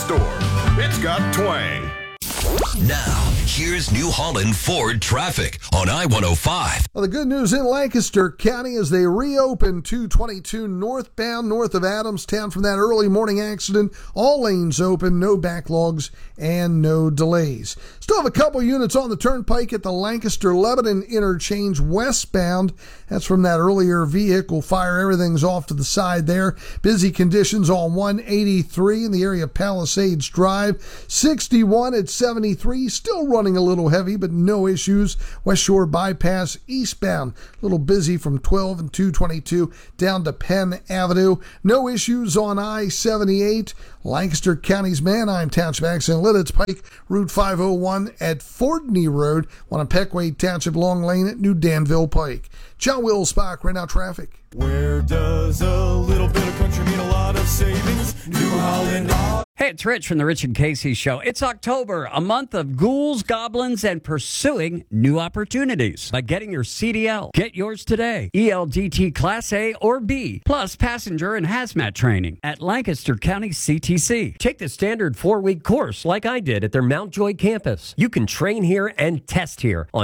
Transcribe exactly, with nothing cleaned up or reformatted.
store. It's got twang. Now, here's New Holland Ford traffic on I one oh five. Well, the good news in Lancaster County is they reopened two twenty-two northbound north of Adamstown from that early morning accident. All lanes open, no backlogs, and no delays. Still have a couple units on the turnpike at the Lancaster-Lebanon interchange westbound. That's from that earlier vehicle fire. Everything's off to the side there. Busy conditions on one eighty-three in the area of Palisades Drive. sixty-one at seventy-three, still running a little heavy, but no issues. West Shore Bypass eastbound, a little busy from twelve and two twenty-two down to Penn Avenue. No issues on I seventy-eight. Lancaster County's Manheim Township accident lit its Pike Route five oh one at Fordney Road, one on Pequay Township Long Lane at New Danville Pike. John Will Spock, right now traffic. Where does a little bit of country mean a lot of savings? New Holland. Hey, it's Rich from the Rich and Casey Show. It's October, a month of ghouls, goblins, and pursuing new opportunities. By getting your C D L. Get yours today. E L D T Class A or B, plus passenger and hazmat training at Lancaster County C T C. Take the standard four-week course like I did at their Mount Joy campus. You can train here and test here on